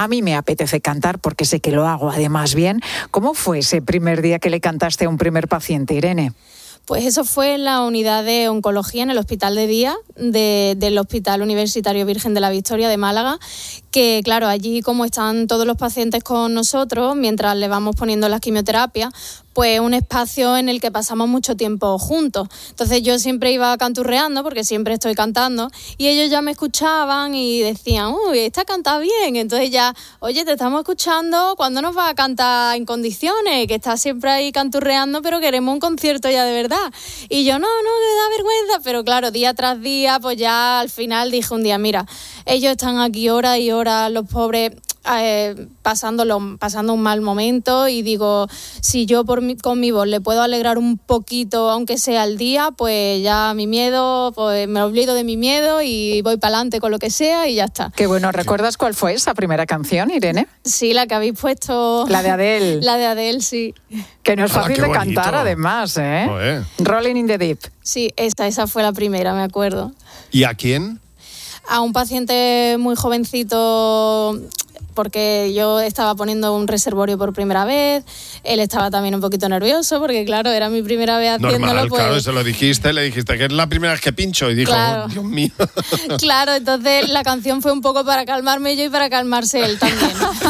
a mí me apetece cantar porque sé que lo hago además bien. ¿Cómo fue ese primer día que le cantaste a un primer paciente, Irene? Pues eso fue en la unidad de oncología en el hospital de día del Hospital Universitario Virgen de la Victoria de Málaga, que claro, allí como están todos los pacientes con nosotros, mientras le vamos poniendo las quimioterapias, pues un espacio en el que pasamos mucho tiempo juntos. Entonces yo siempre iba canturreando, porque siempre estoy cantando, y ellos ya me escuchaban y decían, uy, esta canta bien. Entonces ya, oye, te estamos escuchando, ¿cuándo nos vas a cantar en condiciones? Que estás siempre ahí canturreando, pero queremos un concierto ya de verdad. Y yo, no, que da vergüenza. Pero claro, día tras día, pues ya al final dije un día, mira, ellos están aquí horas y horas, los pobres, pasando un mal momento, y digo, si yo con mi voz le puedo alegrar un poquito, aunque sea el día, pues ya mi miedo, pues me olvido de mi miedo y voy para adelante con lo que sea y ya está. Qué bueno. ¿Recuerdas cuál fue esa primera canción, Irene? Sí, la que habéis puesto. La de Adele. La de Adele, sí. Que no es fácil de cantar, además, ¿eh? Joder. Rolling in the Deep. Sí, esa fue la primera, me acuerdo. ¿Y a quién? A un paciente muy jovencito, porque yo estaba poniendo un reservorio por primera vez, él estaba también un poquito nervioso, porque claro, era mi primera vez haciéndolo. Normal, pues, claro, se lo dijiste, le dijiste que es la primera vez que pincho, y dijo, claro. Oh, Dios mío. Claro, entonces la canción fue un poco para calmarme yo y para calmarse él también.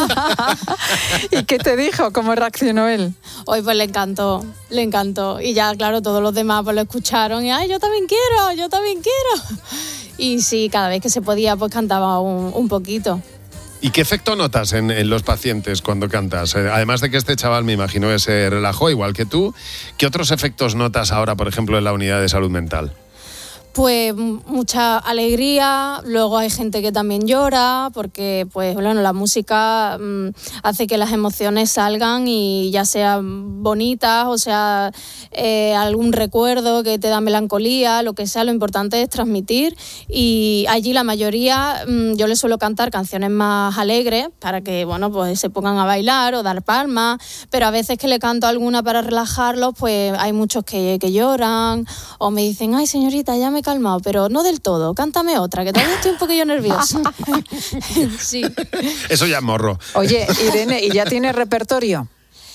¿Y qué te dijo? ¿Cómo reaccionó él? Hoy pues le encantó. Y ya, claro, todos los demás pues lo escucharon y, ay, yo también quiero. Y sí, cada vez que se podía pues cantaba un poquito. ¿Y qué efecto notas en los pacientes cuando cantas? Además de que este chaval, me imagino, que se relajó igual que tú, ¿qué otros efectos notas ahora, por ejemplo, en la unidad de salud mental? Pues mucha alegría, luego hay gente que también llora, porque pues bueno, la música hace que las emociones salgan, y ya sean bonitas, o sea, algún recuerdo que te da melancolía, lo que sea, lo importante es transmitir. Y allí la mayoría, yo les suelo cantar canciones más alegres para que, bueno, pues se pongan a bailar o dar palmas, pero a veces que le canto alguna para relajarlos, pues hay muchos que lloran o me dicen, ay señorita, ya me he calmado, pero no del todo, cántame otra, que todavía estoy un poquillo nerviosa. Sí. Eso ya es morro. Oye, Irene, ¿y ya tienes repertorio?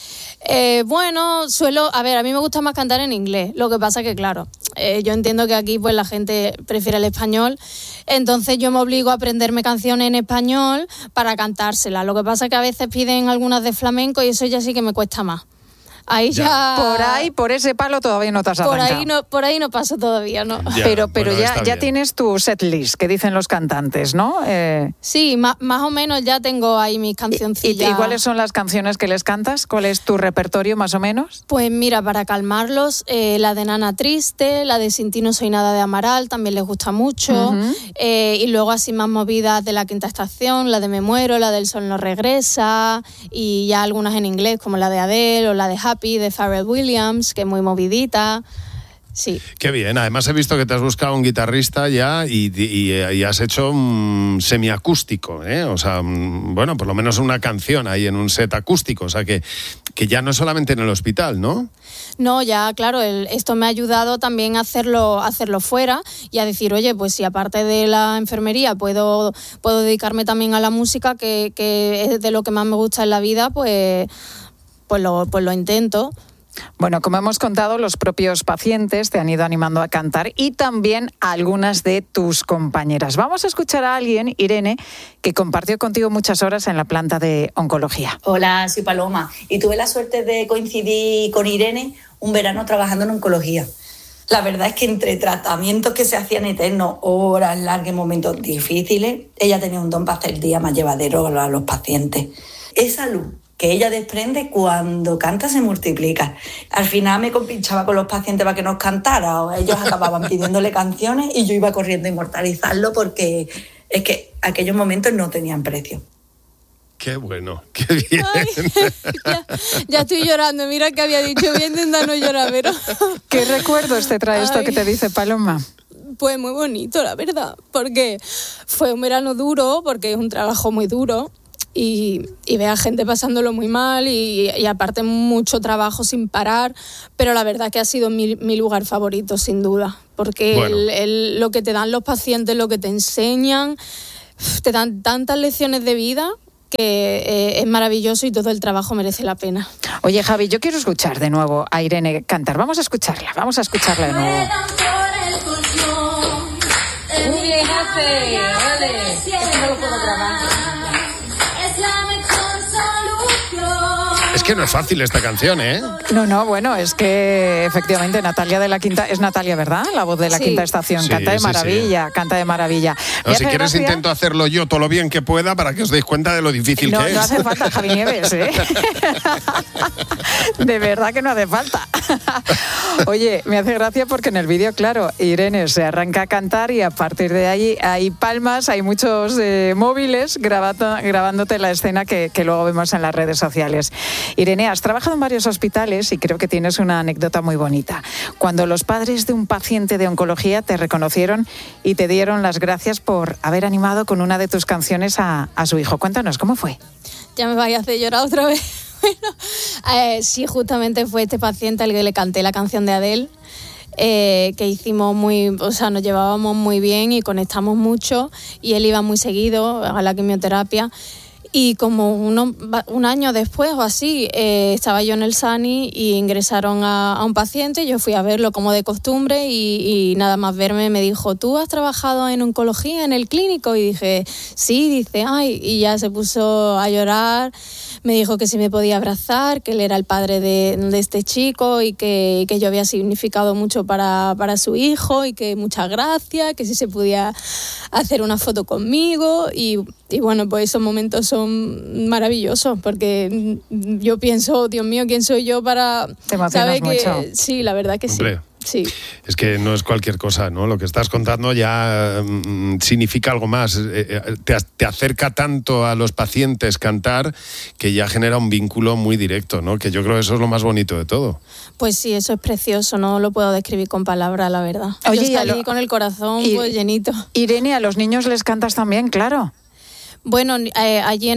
Bueno, a mí me gusta más cantar en inglés, lo que pasa que claro, yo entiendo que aquí pues la gente prefiere el español, entonces yo me obligo a aprenderme canciones en español para cantárselas, lo que pasa que a veces piden algunas de flamenco y eso ya sí que me cuesta más. Ahí ya... Por ese palo todavía no te has arrancado. Por ahí no paso todavía, ¿no? Pero ya tienes tu setlist, que dicen los cantantes, ¿no? Sí, más o menos ya tengo ahí mis cancioncillas. ¿Y cuáles son las canciones que les cantas? ¿Cuál es tu repertorio, más o menos? Pues mira, para calmarlos, la de Nana Triste, la de Sin ti no soy nada de Amaral, también les gusta mucho. Uh-huh. Y luego así más movidas de La Quinta Estación, la de Me Muero, la del Sol no regresa, y ya algunas en inglés, como la de Adele o la de Happy, de Pharrell Williams, que es muy movidita. Sí. Qué bien. Además he visto que te has buscado un guitarrista ya y has hecho un semiacústico, ¿eh? O sea, bueno, por lo menos una canción ahí en un set acústico. O sea, que ya no es solamente en el hospital, ¿no? No, ya, claro, esto me ha ayudado también a hacerlo fuera y a decir, oye, pues si aparte de la enfermería puedo dedicarme también a la música, que es de lo que más me gusta en la vida, pues lo intento. Bueno, como hemos contado, los propios pacientes te han ido animando a cantar y también a algunas de tus compañeras. Vamos a escuchar a alguien, Irene, que compartió contigo muchas horas en la planta de oncología. Hola, soy Paloma y tuve la suerte de coincidir con Irene un verano trabajando en oncología. La verdad es que entre tratamientos que se hacían eternos, horas largas, momentos difíciles, ella tenía un don para hacer el día más llevadero a los pacientes. Esa luz que ella desprende cuando canta se multiplica. Al final me compinchaba con los pacientes para que nos cantara, o ellos acababan pidiéndole canciones y yo iba corriendo a inmortalizarlo, porque es que aquellos momentos no tenían precio. Qué bueno, qué bien. Ay, ya estoy llorando, mira que había dicho, voy a intentar no llorar, pero... ¿Qué recuerdos te trae esto que te dice Paloma? Pues muy bonito, la verdad, porque fue un verano duro, porque es un trabajo muy duro, y ve a gente pasándolo muy mal y aparte mucho trabajo sin parar, pero la verdad que ha sido mi lugar favorito, sin duda, porque bueno, lo que te dan los pacientes, lo que te enseñan, te dan tantas lecciones de vida que es maravilloso y todo el trabajo merece la pena. Oye, Javi, yo quiero escuchar de nuevo a Irene cantar. Vamos a escucharla de nuevo. Muy bien, Ace, vale. Eso no lo puedo grabar. Es que no es fácil esta canción, ¿eh? No, bueno, es que efectivamente Natalia de la Quinta, es Natalia, ¿verdad? La voz de la Quinta Estación, Sí, canta de sí, maravilla, sí. canta de maravilla. No, si quieres intento hacerlo yo todo lo bien que pueda para que os deis cuenta de lo difícil que es. No hace falta, Javi Nieves, ¿eh? De verdad que no hace falta. Oye, me hace gracia porque en el vídeo, claro, Irene se arranca a cantar y a partir de ahí hay palmas, hay muchos móviles grabándote la escena que luego vemos en las redes sociales. Irene, has trabajado en varios hospitales y creo que tienes una anécdota muy bonita. Cuando los padres de un paciente de oncología te reconocieron y te dieron las gracias por haber animado con una de tus canciones a su hijo. Cuéntanos, ¿cómo fue? Ya me vais a hacer llorar otra vez. Bueno, sí, justamente fue este paciente al que le canté la canción de Adele, que hicimos nos llevábamos muy bien y conectamos mucho, y él iba muy seguido a la quimioterapia. Y como un año después o así, estaba yo en el SANI y ingresaron a un paciente. Yo fui a verlo como de costumbre y nada más verme me dijo: ¿tú has trabajado en oncología en el clínico? Y dije, sí. Dice, ay, y ya se puso a llorar. Me dijo que si me podía abrazar, que él era el padre de este chico y que yo había significado mucho para su hijo, y que muchas gracias, que si se podía hacer una foto conmigo. Y bueno, pues esos momentos son maravillosos, porque yo pienso, Dios mío, ¿quién soy yo para saber que mucho? Sí, la verdad que Hombre. Sí. Es que no es cualquier cosa, ¿no? Lo que estás contando ya significa algo más. Te acerca tanto a los pacientes cantar que ya genera un vínculo muy directo, ¿no? Que yo creo que eso es lo más bonito de todo. Pues sí, eso es precioso, no lo puedo describir con palabras, la verdad. Oye, yo salí con el corazón pues llenito. Irene, ¿a los niños les cantas también? Claro. Bueno, allí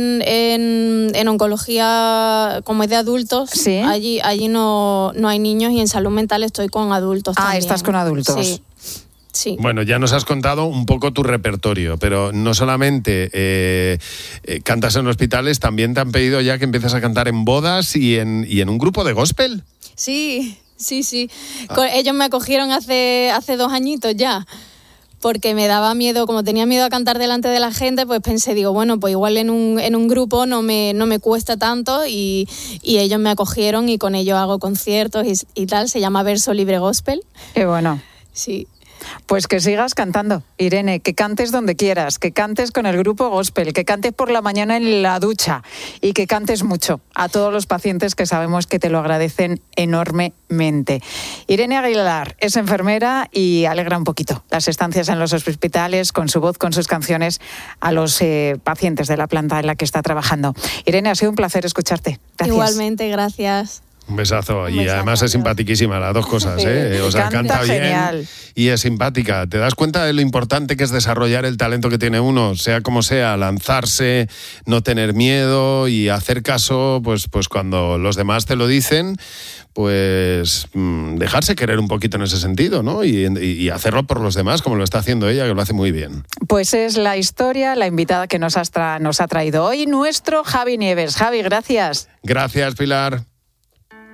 en oncología, como es de adultos, ¿sí? allí no hay niños, y en salud mental estoy con adultos también. Estás con adultos. Sí. Bueno, ya nos has contado un poco tu repertorio, pero no solamente cantas en hospitales, también te han pedido ya que empieces a cantar en bodas y en un grupo de gospel. Sí. Ellos me acogieron hace 2 añitos ya, porque me daba miedo, como tenía miedo a cantar delante de la gente, pues pensé, digo, bueno, pues igual en un grupo no me cuesta tanto, y ellos me acogieron y con ellos hago conciertos y tal. Se llama Verso Libre Gospel. Qué bueno. Sí. Pues que sigas cantando, Irene, que cantes donde quieras, que cantes con el grupo gospel, que cantes por la mañana en la ducha y que cantes mucho a todos los pacientes, que sabemos que te lo agradecen enormemente. Irene Aguilar es enfermera y alegra un poquito las estancias en los hospitales con su voz, con sus canciones, a los pacientes de la planta en la que está trabajando. Irene, ha sido un placer escucharte. Gracias. Igualmente, gracias. Un besazo. Y besazo, además es simpaticísima, las dos cosas, ¿eh? O sea, canta bien genial. Y es simpática. ¿Te das cuenta de lo importante que es desarrollar el talento que tiene uno? Sea como sea, lanzarse, no tener miedo y hacer caso, pues cuando los demás te lo dicen, pues dejarse querer un poquito en ese sentido, ¿no? Y hacerlo por los demás, como lo está haciendo ella, que lo hace muy bien. Pues es la historia, la invitada que nos ha traído hoy, nuestro Javi Nieves. Javi, gracias. Gracias, Pilar.